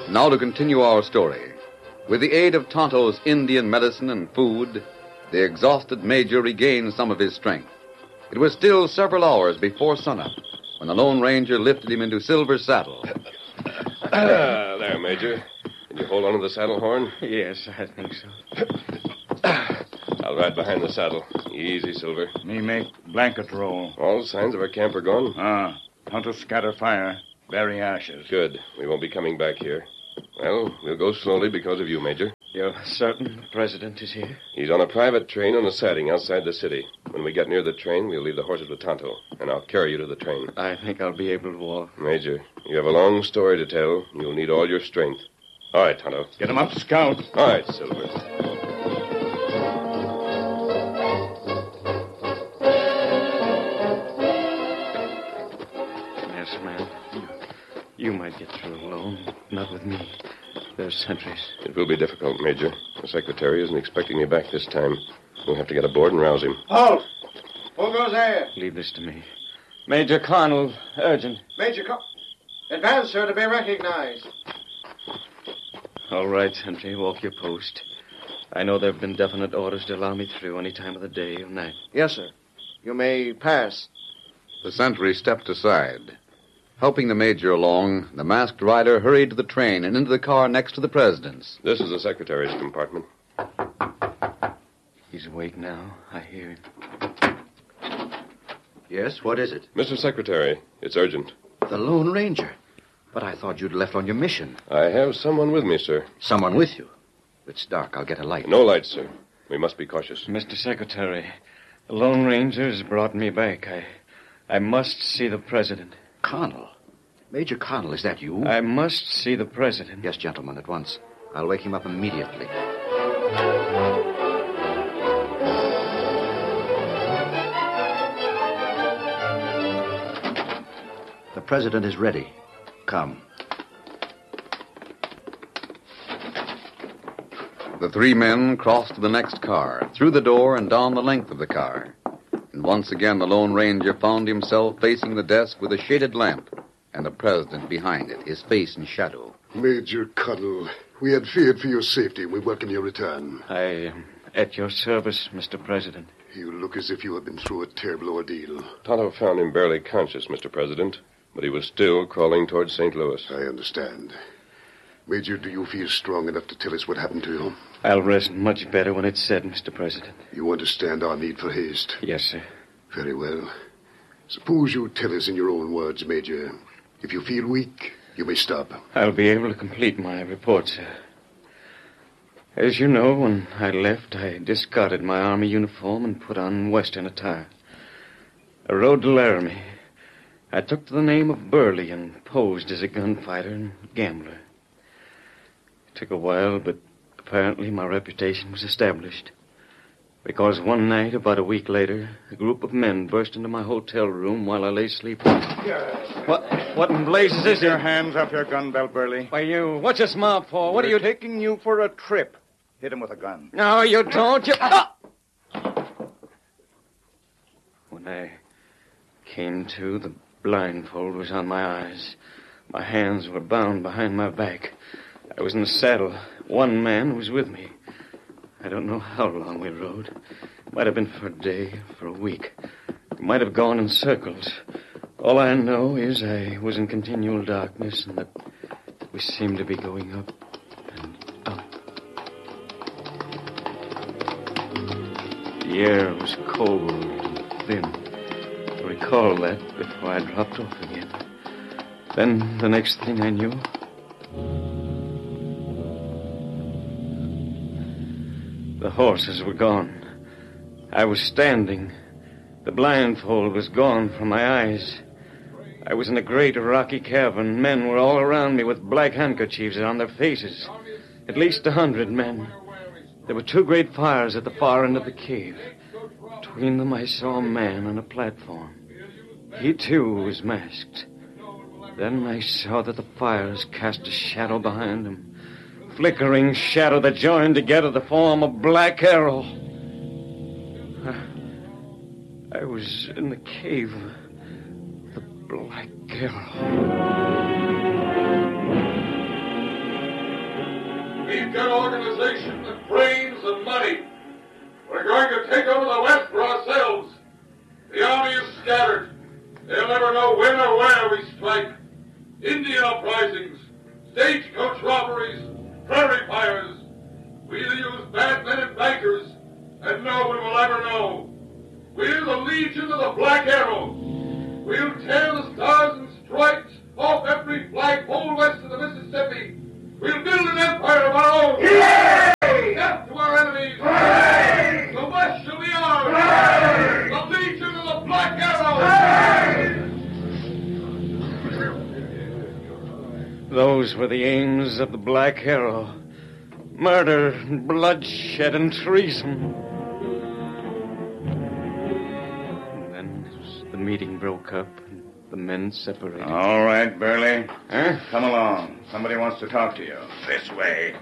Now to continue our story. With the aid of Tonto's Indian medicine and food, the exhausted Major regained some of his strength. It was still several hours before sunup when the Lone Ranger lifted him into Silver's saddle. There, Major. Can you hold on to the saddle horn? Yes, I think so. I'll ride behind the saddle. Easy, Silver. Me make blanket roll. All signs of our camp are gone? Tonto scatter fire. Bury ashes. Good. We won't be coming back here. Well, we'll go slowly because of you, Major. You're certain the president is here? He's on a private train on a siding outside the city. When we get near the train, we'll leave the horses with Tonto, and I'll carry you to the train. I think I'll be able to walk. Major, you have a long story to tell. You'll need all your strength. All right, Tonto. Get him up, Scout. All right, Silver. Yes, man. You might get through alone. Not with me. There's sentries. It will be difficult, Major. The secretary isn't expecting me back this time. We'll have to get aboard and rouse him. Halt! Who goes there? Leave this to me. Major Connell, urgent. Major Advance, sir, to be recognized. All right, sentry. Walk your post. I know there have been definite orders to allow me through any time of the day or night. Yes, sir. You may pass. The sentry stepped aside. Helping the Major along, the masked rider hurried to the train and into the car next to the president's. This is the secretary's compartment. He's awake now. I hear him. Yes, what is it? Mr. Secretary, it's urgent. The Lone Ranger. But I thought you'd left on your mission. I have someone with me, sir. Someone with you? It's dark. I'll get a light. No light, sir. We must be cautious. Mr. Secretary, the Lone Ranger's brought me back. I must see the president. Connell. Major Connell, is that you? I must see the president. Yes, gentlemen, at once. I'll wake him up immediately. The president is ready. Come. The three men crossed to the next car, through the door and down the length of the car. And once again the Lone Ranger found himself facing the desk with a shaded lamp and the president behind it, his face in shadow. Major Connell, we had feared for your safety and we welcome your return. I am at your service, Mr. President. You look as if you have been through a terrible ordeal. Tonto found him barely conscious, Mr. President, but he was still crawling towards St. Louis. I understand. Major, do you feel strong enough to tell us what happened to you? I'll rest much better when it's said, Mr. President. You understand our need for haste? Yes, sir. Very well. Suppose you tell us in your own words, Major. If you feel weak, you may stop. I'll be able to complete my report, sir. As you know, when I left, I discarded my army uniform and put on Western attire. I rode to Laramie. I took to the name of Burley and posed as a gunfighter and gambler. It took a while, but apparently my reputation was established. Because one night, about a week later, a group of men burst into my hotel room while I lay sleeping. What in blazes is your hands off your gun belt, Burley? Why, what's this mob for? What are you... taking you for a trip. Hit him with a gun. No, you don't. When I came to, the blindfold was on my eyes. My hands were bound behind my back. I was in the saddle. One man was with me. I don't know how long we rode. It might have been for a day, for a week. It might have gone in circles. All I know is I was in continual darkness and that we seemed to be going up and up. The air was cold and thin. I recall that before I dropped off again. Then the next thing I knew... the horses were gone. I was standing. The blindfold was gone from my eyes. I was in a great rocky cavern. Men were all around me with black handkerchiefs on their faces. At least 100 men. There were two great fires at the far end of the cave. Between them I saw a man on a platform. He, too, was masked. Then I saw that the fires cast a shadow behind him. Flickering shadow that joined together to form a black arrow. I was in the cave. The black arrow. everybody. We're going to take over the West for ourselves. The army is scattered. They'll never know when or where we strike. Indian uprisings, stagecoach robberies, prairie fires. We'll use bad men and bankers, and no one will ever know. We're the Legion of the Black Arrow. We'll tear the stars and stripes off every flagpole west of the Mississippi. We'll build an empire of our own. Hooray! Death to our enemies. Hooray! The West shall be ours. Hooray! The Legion of the Black Arrow. Hooray! Those were the aims of the Black Arrow. Murder, bloodshed, and treason. And then the meeting broke up and the men separated. All right, Burley. Huh? Come along. Somebody wants to talk to you. This way.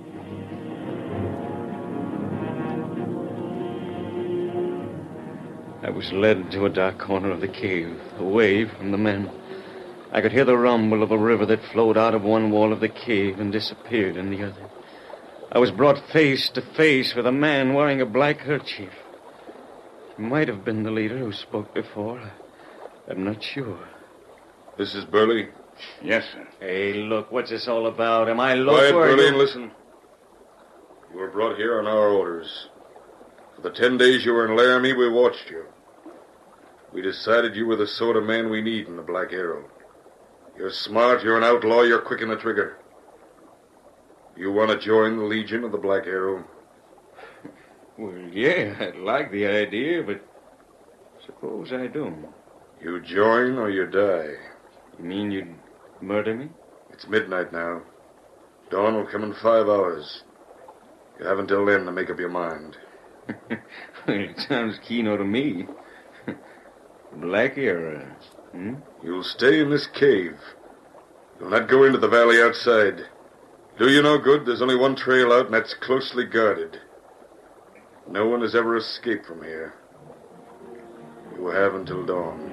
I was led to a dark corner of the cave, away from the men. I could hear the rumble of a river that flowed out of one wall of the cave and disappeared in the other. I was brought face to face with a man wearing a black kerchief. He might have been the leader who spoke before. I'm not sure. This is Burley. Yes, sir. Hey, look, what's this all about? Am I Quiet, local? Burley, and listen. You were brought here on our orders. For the 10 days you were in Laramie, we watched you. We decided you were the sort of man we need in the Black Arrow. You're smart, you're an outlaw, you're quick in the trigger. You want to join the Legion of the Black Arrow? Well, yeah, I like the idea, but suppose I don't. You join or you die. You mean you'd murder me? It's midnight now. Dawn will come in 5 hours. You have until then to make up your mind. It sounds keno to me. Black Arrow. You'll stay in this cave. You'll not go into the valley outside. Do you no good, there's only one trail out, and that's closely guarded. No one has ever escaped from here. You have until dawn.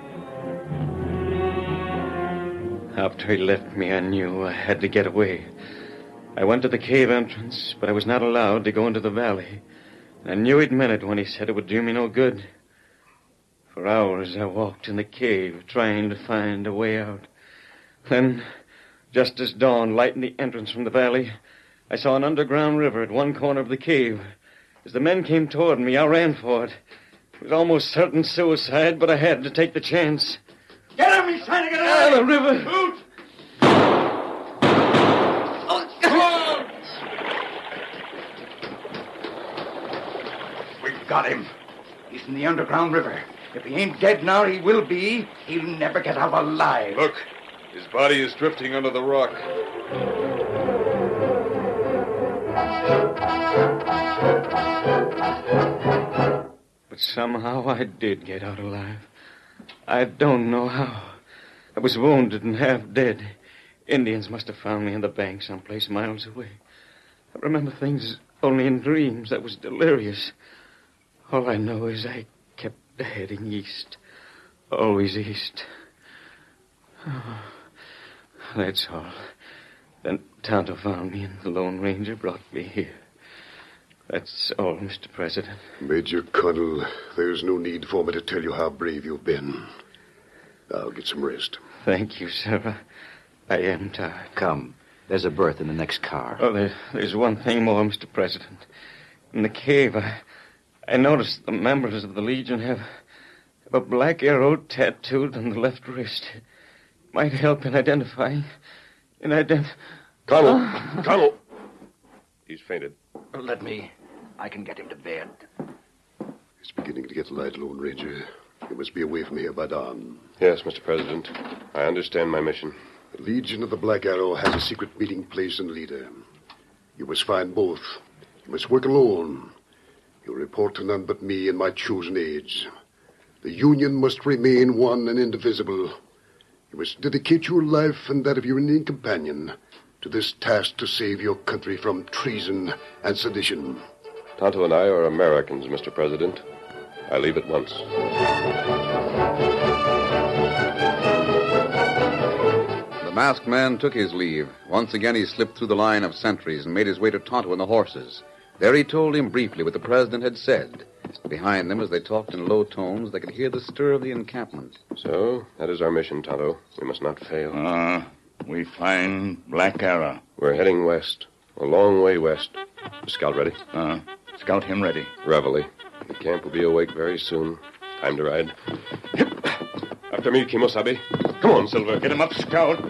After he left me, I knew I had to get away. I went to the cave entrance, but I was not allowed to go into the valley. I knew he'd meant it when he said it would do me no good. For hours I walked in the cave, trying to find a way out. Then, just as dawn lightened the entrance from the valley, I saw an underground river at one corner of the cave. As the men came toward me, I ran for it. It was almost certain suicide, but I had to take the chance. Get him! He's trying to get out! The river! Boot! We've got him. He's in the underground river. If he ain't dead now, he will be. He'll never get out alive. Look, his body is drifting under the rock. But somehow I did get out alive. I don't know how. I was wounded and half dead. Indians must have found me in the bank someplace miles away. I remember things only in dreams. I was delirious. All I know is I kept heading east. Always east. Oh, that's all. Then Tonto found me and the Lone Ranger brought me here. That's all, Mr. President. Major Connell, there's no need for me to tell you how brave you've been. Now get some rest. Thank you, sir. I am tired. Come. There's a berth in the next car. Oh, there's one thing more, Mr. President. In the cave, I noticed the members of the Legion have a black arrow tattooed on the left wrist. It might help in identifying. Connell! He's fainted. Let me. I can get him to bed. It's beginning to get light, Lone Ranger. You must be away from here by dawn. Yes, Mr. President. I understand my mission. The Legion of the Black Arrow has a secret meeting place and leader. You must find both. You must work alone. You'll report to none but me and my chosen aides. The Union must remain one and indivisible. You must dedicate your life and that of your Indian companion to this task to save your country from treason and sedition. Tonto and I are Americans, Mr. President. I leave at once. The masked man took his leave. Once again he slipped through the line of sentries and made his way to Tonto and the horses. There he told him briefly what the president had said. Behind them, as they talked in low tones, they could hear the stir of the encampment. So, that is our mission, Tonto. We must not fail. We find Black Arrow. We're heading west. A long way west. Is Scout ready? Scout him ready. Reveille. The camp will be awake very soon. Time to ride. After me, Kimosabe. Come on, Silver. Get him up, Scout.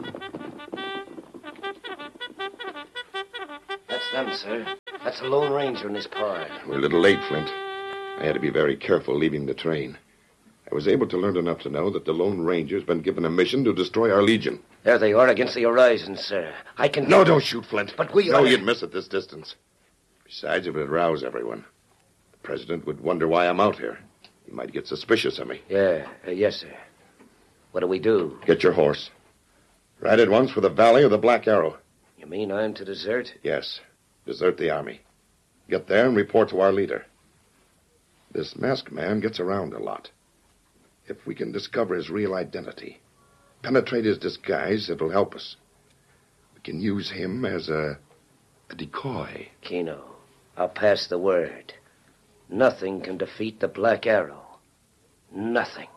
That's them, sir. That's the Lone Ranger and his pard. We're a little late, Flint. I had to be very careful leaving the train. I was able to learn enough to know that the Lone Ranger's been given a mission to destroy our Legion. There they are against the horizon, sir. I can... No, don't shoot, Flint. But we No, are... you'd miss at this distance. Besides, it would rouse everyone. The president would wonder why I'm out here. He might get suspicious of me. Yes, sir. What do we do? Get your horse. Ride at once for the valley of the Black Arrow. You mean I'm to desert? Yes. Desert the army. Get there and report to our leader. This masked man gets around a lot. If we can discover his real identity, penetrate his disguise, it'll help us. We can use him as a decoy. Kino, I'll pass the word. Nothing can defeat the Black Arrow. Nothing.